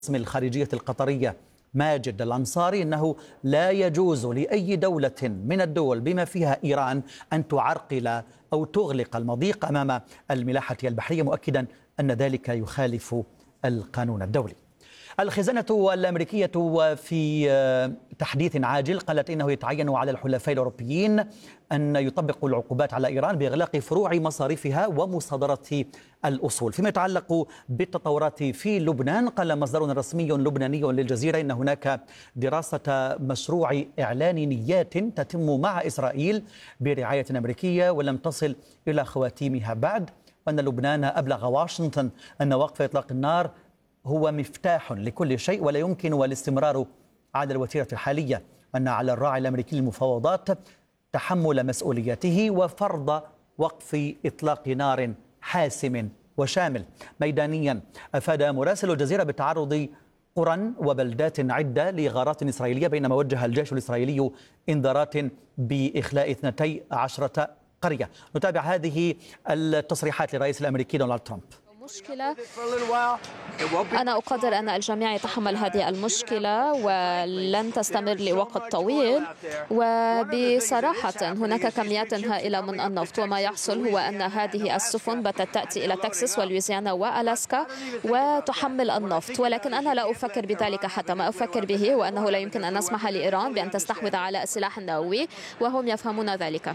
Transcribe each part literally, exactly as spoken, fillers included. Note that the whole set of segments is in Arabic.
باسم الخارجية القطرية ماجد الأنصاري أنه لا يجوز لأي دولة من الدول بما فيها إيران أن تعرقل أو تغلق المضيق أمام الملاحة البحرية، مؤكدا أن ذلك يخالف القانون الدولي. الخزانة الأمريكية في تحديث عاجل قالت إنه يتعين على الحلفاء الأوروبيين أن يطبقوا العقوبات على إيران بإغلاق فروع مصارفها ومصادرة الأصول. فيما يتعلق بالتطورات في لبنان، قال مصدر رسمي لبناني للجزيرة إن هناك دراسة مشروع إعلان نيات تتم مع إسرائيل برعاية أمريكية ولم تصل إلى خواتيمها بعد، وأن لبنان أبلغ واشنطن أن وقف إطلاق النار هو مفتاح لكل شيء ولا يمكن الاستمرار على الوتيرة الحالية، أن على الراعي الأمريكي للمفاوضات تحمل مسؤوليته وفرض وقف إطلاق نار حاسم وشامل. ميدانيا، أفاد مراسل الجزيرة بتعرض قرى وبلدات عدة لغارات إسرائيلية، بينما وجه الجيش الإسرائيلي إنذارات بإخلاء اثنتي عشرة قرية. نتابع هذه التصريحات للرئيس الأمريكي دونالد ترامب. مشكلة أنا أقدر أن الجميع يتحمل هذه المشكلة ولن تستمر لوقت طويل، وبصراحة هناك كميات هائلة من النفط، وما يحصل هو أن هذه السفن باتت تأتي إلى تكساس والويزيانا وألاسكا وتحمل النفط، ولكن أنا لا أفكر بذلك. حتى ما أفكر به هو أنه لا يمكن أن نسمح لإيران بأن تستحوذ على السلاح النووي، وهم يفهمون ذلك.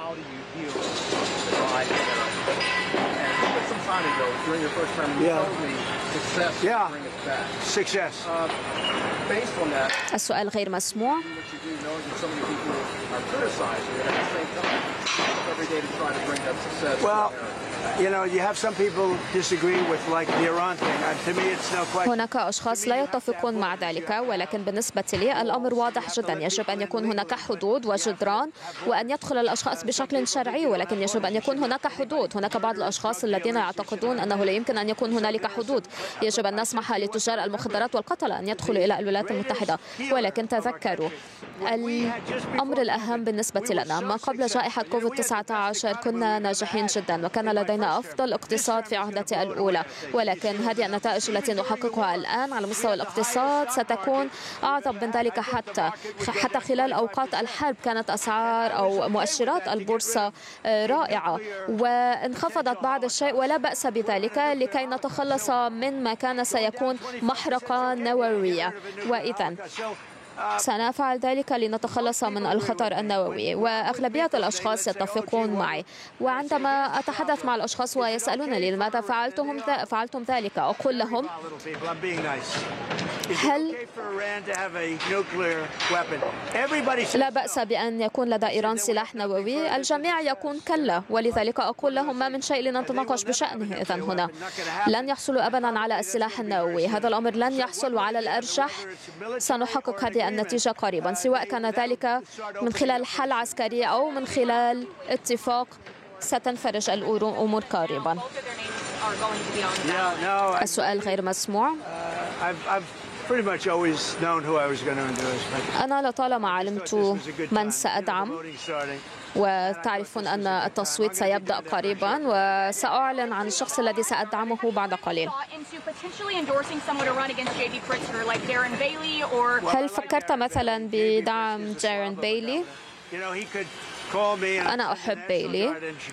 Time ago, during your first term, you yeah. told me success yeah. bring us back. Success. Uh, based on that, السؤال غير مسموع. what you do, knowing that so many people are criticizing it at the same time, every day to try to bring that success. Well, you know, you have some people disagree with like the Iran thing. And to me, it's no question. هناك أشخاص لا يتفقون مع ذلك، ولكن بالنسبة لي الأمر واضح جدا. يجب أن يكون هناك حدود وجدران وأن يدخل الأشخاص بشكل شرعي، ولكن يجب أن يكون هناك حدود. هناك بعض الأشخاص الذين يعتقدون أنه لا يمكن أن يكون هنالك حدود. يجب أن نسمح لتجار المخدرات والقتلة أن يدخلوا إلى الولايات المتحدة، ولكن تذكروا الأمر الأهم بالنسبة لنا ما قبل جائحة كوفيد تسعة عشر كنا ناجحين جدا وكان لدينا أفضل اقتصاد في عهدتي الأولى، ولكن هذه النتائج التي نحققها الآن على مستوى الاقتصاد ستكون أعظم من ذلك. حتى حتى خلال أوقات الحرب كانت أسعار أو مؤشرات البورصة رائعة وانخفضت بعض الشيء، ولا بأس بذلك لكي نتخلص من ما كان سيكون محرقة نووية، وإذا سنفعل ذلك لنتخلص من الخطر النووي. وأغلبية الأشخاص يتفقون معي، وعندما أتحدث مع الأشخاص ويسألونني لماذا فعلتم فعلتم ذلك، أقول لهم هل لا بأس بأن يكون لدى إيران سلاح نووي؟ الجميع يكون كلا، ولذلك أقول لهم ما من شيء لنتناقش بشأنه. إذن هنا لن يحصلوا أبدا على السلاح النووي، هذا الأمر لن يحصل، وعلى الأرجح سنحقق هذه النتيجة قريبا، سواء كان ذلك من خلال حل عسكري أو من خلال اتفاق ستنفرج الأمور قريبا. السؤال غير مسموع. أنا لطالما علمت من سأدعم، وتعرفون أن التصويت سيبدأ قريبا، وسأعلن عن الشخص الذي سأدعمه بعد قليل. هل فكرت مثلا بدعم دارين بايلي؟ أنا أحب بايلي.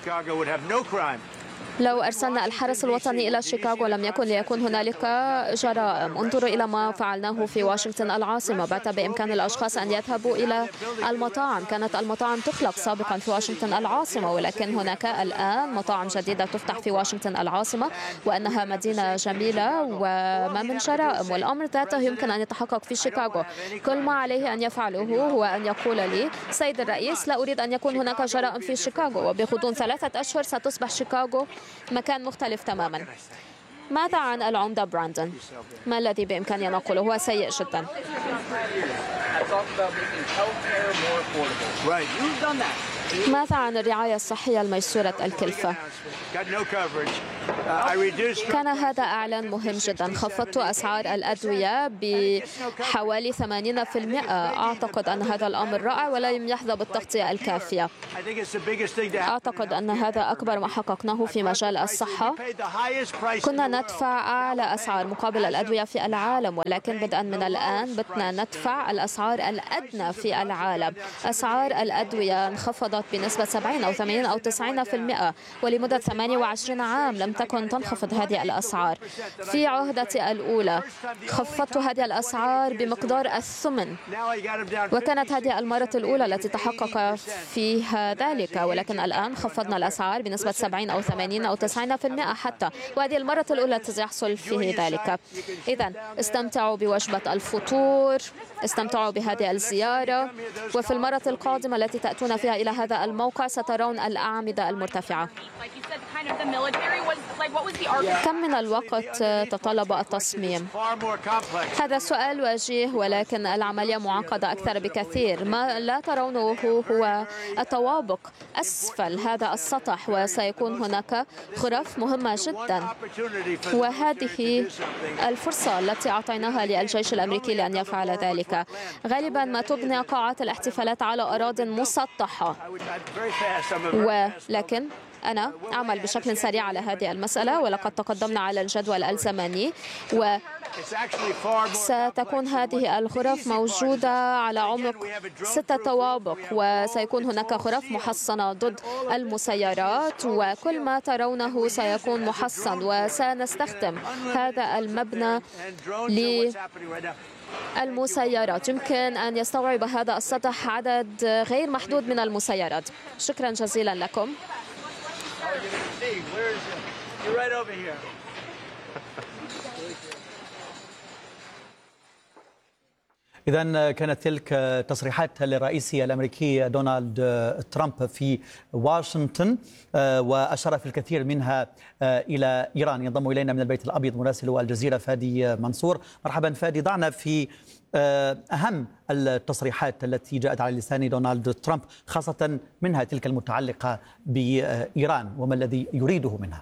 لو أرسلنا الحرس الوطني إلى شيكاغو لم يكن ليكون هنالك جرائم. انظروا إلى ما فعلناه في واشنطن العاصمة، بات بإمكان الأشخاص أن يذهبوا إلى المطاعم. كانت المطاعم تغلق سابقا في واشنطن العاصمة، ولكن هناك الآن مطاعم جديدة تفتح في واشنطن العاصمة، وأنها مدينة جميلة وما من جرائم، والأمر ذاته يمكن أن يتحقق في شيكاغو. كل ما عليه أن يفعله هو أن يقول لي سيد الرئيس لا أريد أن يكون هناك جرائم في شيكاغو، وبغضون ثلاثة أشهر ستصبح شيكاغو مكان مختلف تماما. ماذا عن العمدة براندون؟ ما الذي بإمكاني أن أقوله؟ هو سيء جدا. ماذا عن الرعاية الصحية الميسورة الكلفة؟ كان هذا إعلان مهم جدا. خفضت أسعار الأدوية بحوالي ثمانين بالمئة. أعتقد أن هذا الأمر رائع ولم يحظى بالتغطية الكافية. أعتقد أن هذا أكبر ما حققناه في مجال الصحة. كنا ندفع أعلى أسعار مقابل الأدوية في العالم، ولكن بدءا من الآن بدنا ندفع الأسعار الأدنى في العالم. أسعار الأدوية انخفضت بنسبة سبعين أو ثمانين أو تسعين بالمئة، ولمدة ثمانية وعشرين عام لم تكن تنخفض هذه الأسعار. في عهدتي الأولى خفضت هذه الأسعار بمقدار الثمن، وكانت هذه المرة الأولى التي تحقق فيها ذلك، ولكن الآن خفضنا الأسعار بنسبة سبعين أو ثمانين أو تسعين بالمئة حتى، وهذه المرة الأولى التي يحصل فيه ذلك. إذن استمتعوا بوجبة الفطور، استمتعوا بهذه الزيارة، وفي المرة القادمة التي تأتون فيها إلى هذا الموقع سترون الأعمدة المرتفعة. كم من الوقت تطلب التصميم؟ هذا سؤال وجيه، ولكن العملية معقدة أكثر بكثير. ما لا ترونه هو الطوابق أسفل هذا السطح، وسيكون هناك غرف مهمة جدا، وهذه الفرصة التي أعطيناها للجيش الأمريكي لأن يفعل ذلك. غالبا ما تبنى قاعات الاحتفالات على أراضٍ مسطحة، ولكن أنا أعمل بشكل سريع على هذه المسألة، ولقد تقدمنا على الجدول الزمني، وستكون هذه الغرف موجودة على عمق ستة طوابق، وسيكون هناك غرف محصنة ضد المسيرات، وكل ما ترونه سيكون محصن، وسنستخدم هذا المبنى للمسيرات. يمكن أن يستوعب هذا السطح عدد غير محدود من المسيرات. شكرا جزيلا لكم. إذن كانت تلك تصريحات للرئيس الأمريكي دونالد ترامب في واشنطن، وأشار في الكثير منها إلى إيران. ينضم إلينا من البيت الأبيض مراسل الجزيرة فادي منصور. مرحبا فادي، ضعنا في أهم التصريحات التي جاءت على لسان دونالد ترامب، خاصة منها تلك المتعلقة بإيران، وما الذي يريده منها؟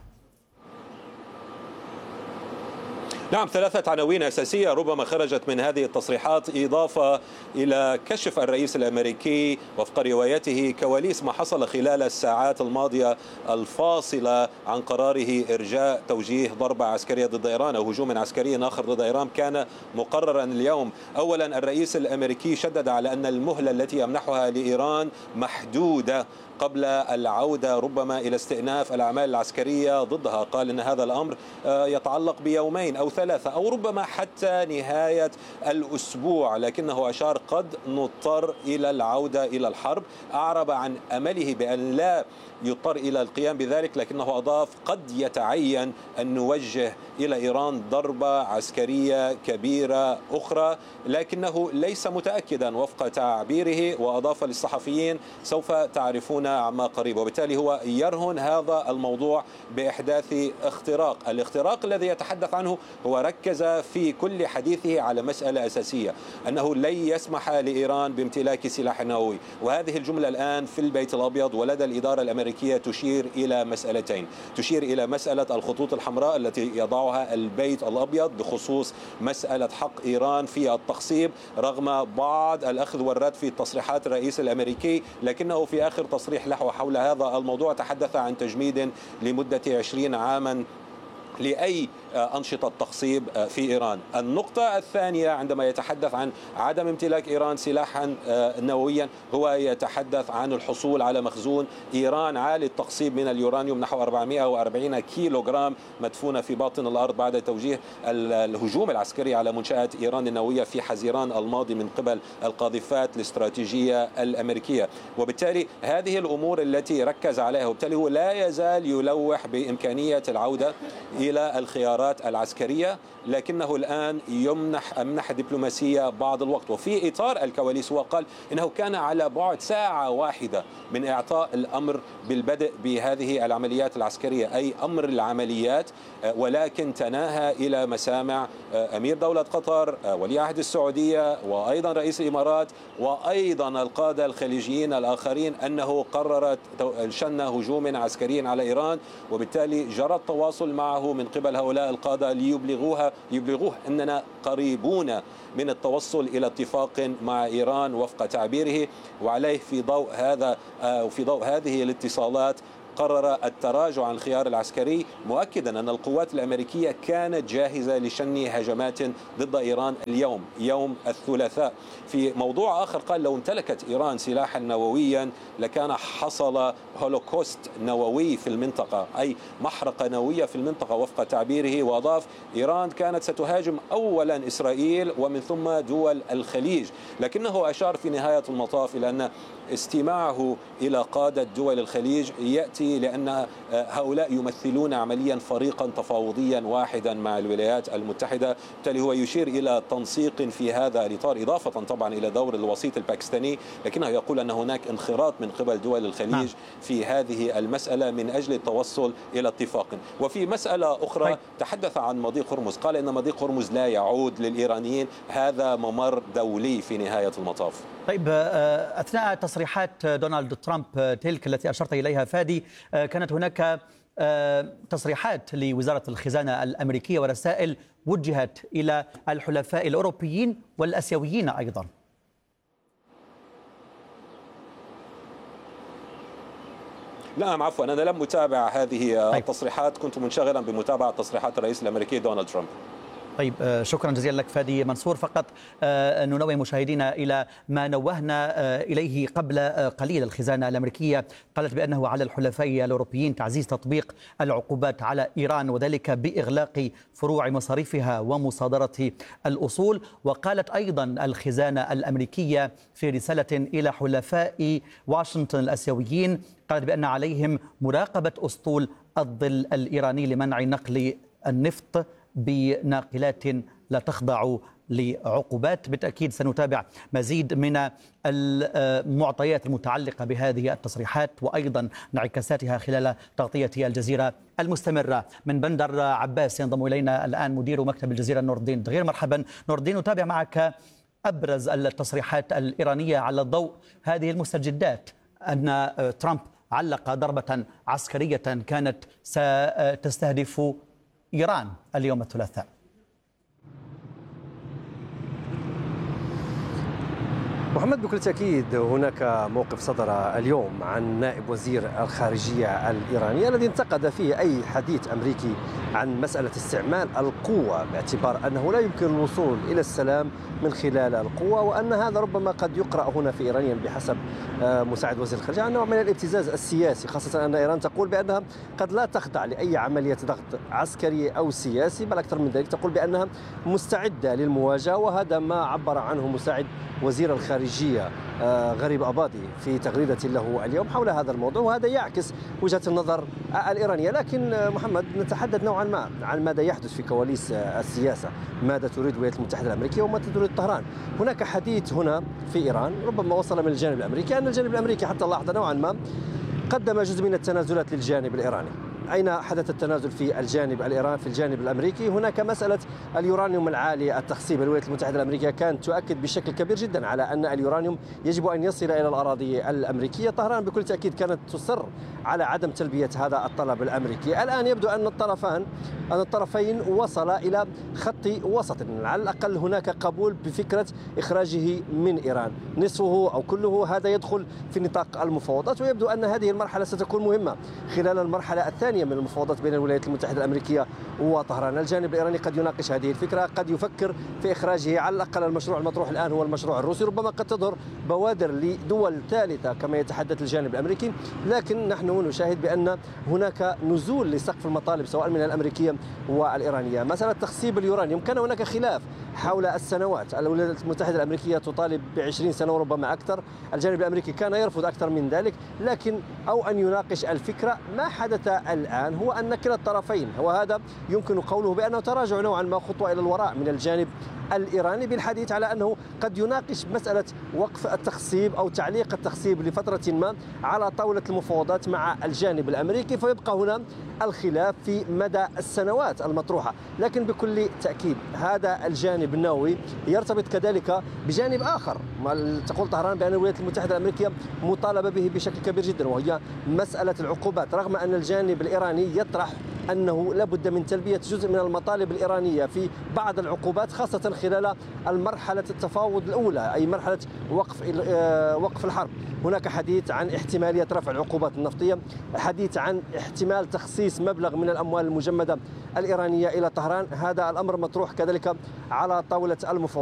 نعم، ثلاثة عناوين أساسية ربما خرجت من هذه التصريحات، إضافة إلى كشف الرئيس الأمريكي وفق روايته كواليس ما حصل خلال الساعات الماضية الفاصلة عن قراره إرجاء توجيه ضربة عسكرية ضد إيران أو هجوم عسكري آخر ضد إيران كان مقررا اليوم. أولا، الرئيس الأمريكي شدد على أن المهلة التي يمنحها لإيران محدودة قبل العودة ربما إلى استئناف الأعمال العسكرية ضدها. قال إن هذا الأمر يتعلق بيومين أو ثلاثة أو ربما حتى نهاية الأسبوع، لكنه أشار قد نضطر إلى العودة إلى الحرب. أعرب عن أمله بأن لا يضطر إلى القيام بذلك، لكنه أضاف قد يتعين أن نوجه إلى إيران ضربة عسكرية كبيرة أخرى، لكنه ليس متأكدا وفق تعبيره. وأضاف للصحفيين سوف تعرفون عما قريب. وبالتالي هو يرهن هذا الموضوع بإحداث اختراق. الاختراق الذي يتحدث عنه هو ركز في كل حديثه على مسألة أساسية، أنه لن يسمح لإيران بامتلاك سلاح نووي. وهذه الجملة الآن في البيت الأبيض ولدى الإدارة الأمريكية تشير إلى مسألتين. تشير إلى مسألة الخطوط الحمراء التي يضعها البيت الأبيض بخصوص مسألة حق إيران في التخصيب رغم بعض الأخذ والرد في تصريحات الرئيس الأمريكي، لكنه في آخر تصريح له حول هذا الموضوع تحدث عن تجميد لمدة عشرين عاما لأي أنشطة تخصيب في إيران. النقطة الثانية عندما يتحدث عن عدم امتلاك إيران سلاحا نوويا هو يتحدث عن الحصول على مخزون إيران عالي التخصيب من اليورانيوم نحو أربعمائة وأربعين كيلو جرام مدفونة في باطن الأرض بعد توجيه الهجوم العسكري على منشآت إيران النووية في حزيران الماضي من قبل القاذفات الاستراتيجية الأمريكية. وبالتالي هذه الأمور التي ركز عليها، وبالتالي هو لا يزال يلوح بإمكانية العودة إلى الخيارات العسكرية لكنه الآن يمنح منحة دبلوماسية بعض الوقت. وفي إطار الكواليس هو قال إنه كان على بعد ساعة واحدة من إعطاء الأمر بالبدء بهذه العمليات العسكرية، أي أمر العمليات، ولكن تناهى إلى مسامع أمير دولة قطر، ولي عهد السعودية، وأيضا رئيس الإمارات، وأيضا القادة الخليجيين الآخرين أنه قررت شن هجوم عسكري على إيران، وبالتالي جرى التواصل معه من قبل هؤلاء القادة ليبلغوها يبلغوه أننا قريبون من التوصل إلى اتفاق مع إيران وفق تعبيره. وعليه في ضوء هذا وفي ضوء هذه الاتصالات قرر التراجع عن الخيار العسكري، مؤكدا أن القوات الأمريكية كانت جاهزة لشن هجمات ضد إيران اليوم يوم الثلاثاء. في موضوع آخر قال لو امتلكت إيران سلاحا نوويا لكان حصل هولوكوست نووي في المنطقة، أي محرقة نووية في المنطقة وفق تعبيره. وأضاف إيران كانت ستهاجم أولا إسرائيل ومن ثم دول الخليج، لكنه أشار في نهاية المطاف إلى أن استماعه إلى قادة دول الخليج يأتي لأن هؤلاء يمثلون عمليا فريقا تفاوضيا واحدا مع الولايات المتحدة، بالتالي هو يشير إلى تنسيق في هذا الإطار، إضافة طبعا إلى دور الوسيط الباكستاني، لكنه يقول أن هناك انخراط من قبل دول الخليج في هذه المسألة من أجل التوصل إلى اتفاق. وفي مسألة أخرى تحدث عن مضيق هرمز، قال إن مضيق هرمز لا يعود للإيرانيين، هذا ممر دولي في نهاية المطاف. طيب، أثناء تصريحات دونالد ترامب تلك التي أشرت إليها فادي، كانت هناك تصريحات لوزارة الخزانة الأمريكية ورسائل وجهت إلى الحلفاء الأوروبيين والأسيويين أيضا. نعم عفوا، أنا لم أتابع هذه التصريحات، كنت منشغلا بمتابعة تصريحات الرئيس الأمريكي دونالد ترامب. طيب، شكرا جزيلا لك فادي منصور. فقط ننوه مشاهدينا إلى ما نوهنا إليه قبل قليل. الخزانة الأمريكية قالت بأنه على الحلفاء الأوروبيين تعزيز تطبيق العقوبات على إيران، وذلك بإغلاق فروع مصاريفها ومصادرة الأصول. وقالت أيضا الخزانة الأمريكية في رسالة إلى حلفاء واشنطن الآسيويين، قالت بأن عليهم مراقبة أسطول الظل الإيراني لمنع نقل النفط بناقلات لا تخضع لعقوبات. بالتأكيد سنتابع مزيد من المعطيات المتعلقة بهذه التصريحات وأيضا انعكاساتها خلال تغطية الجزيرة المستمرة. من بندر عباس ينضم إلينا الآن مدير مكتب الجزيرة نور الدين دغير. مرحبا نور الدين، نتابع معك أبرز التصريحات الإيرانية على ضوء هذه المستجدات، أن ترامب علق ضربة عسكرية كانت ستستهدف إيران اليوم الثلاثاء. محمد، بكل تأكيد هناك موقف صدر اليوم عن نائب وزير الخارجية الإيراني الذي انتقد فيه أي حديث أمريكي عن مسألة استعمال القوة، باعتبار أنه لا يمكن الوصول إلى السلام من خلال القوة، وأن هذا ربما قد يقرأ هنا في إيرانيا بحسب مساعد وزير الخارجية عن نوع من الابتزاز السياسي، خاصة أن إيران تقول بأنها قد لا تخضع لأي عملية ضغط عسكري أو سياسي، بل أكثر من ذلك تقول بأنها مستعدة للمواجهة. وهذا ما عبر عنه مساعد وزير الخارجية غريب أباضي في تغريدة له اليوم حول هذا الموضوع، وهذا يعكس وجهة النظر الإيرانية. لكن محمد، نتحدث نوعا ما عن ماذا يحدث في كواليس السياسة، ماذا تريد الولايات المتحدة الأمريكية وماذا تريد طهران. هناك حديث هنا في إيران ربما وصل من الجانب الأمريكي أن الجانب الأمريكي حتى اللحظة نوعا ما قدم جزء من التنازلات للجانب الإيراني. أين حدث التنازل في الجانب الإيراني في الجانب الأمريكي؟ هناك مسألة اليورانيوم العالي التخصيب. الولايات المتحدة الأمريكية كانت تؤكد بشكل كبير جدا على أن اليورانيوم يجب أن يصل إلى الأراضي الأمريكية. طهران بكل تأكيد كانت تصر على عدم تلبية هذا الطلب الأمريكي. الآن يبدو أن الطرفان أن الطرفين وصلا إلى خط وسط، على الأقل هناك قبول بفكرة إخراجه من إيران، نصفه أو كله، هذا يدخل في نطاق المفاوضات. ويبدو أن هذه المرحلة ستكون مهمة خلال المرحلة الثانية من المفاوضات بين الولايات المتحدة الأمريكية وطهران. الجانب الإيراني قد يناقش هذه الفكرة، قد يفكر في إخراجه. على الأقل المشروع المطروح الآن هو المشروع الروسي، ربما قد تظهر بوادر لدول ثالثة كما يتحدث الجانب الأمريكي، لكن نحن نشاهد بأن هناك نزول لسقف المطالب سواء من الأمريكية والإيرانية. مسألة تخصيب اليورانيوم كان هناك خلاف حول السنوات، الولايات المتحدة الأمريكية تطالب بعشرين سنة وربما أكثر، الجانب الأمريكي كان يرفض أكثر من ذلك، لكن أو أن يناقش الفكرة. ما حدث الآن هو أن كلا الطرفين، وهذا يمكن قوله بأنه تراجع نوعا ما خطوة إلى الوراء من الجانب الإيراني، بالحديث على أنه قد يناقش مسألة وقف التخصيب أو تعليق التخصيب لفترة ما على طاولة المفاوضات مع الجانب الأمريكي، فيبقى هنا الخلاف في مدى السنوات المطروحة. لكن بكل تأكيد هذا الجانب النووي يرتبط كذلك بجانب آخر تقول طهران بأن الولايات المتحدة الأمريكية مطالبة به بشكل كبير جدا، وهي مسألة العقوبات، رغم أن الجانب الإيراني يطرح أنه لابد من تلبية جزء من المطالب الإيرانية في بعض العقوبات، خاصة خلال المرحلة التفاوض الأولى، أي مرحلة وقف وقف الحرب. هناك حديث عن احتمالية رفع العقوبات النفطية، حديث عن احتمال تخصيص مبلغ من الأموال المجمدة الإيرانية إلى طهران. هذا الأمر مطروح كذلك على طاولة المفاوضات.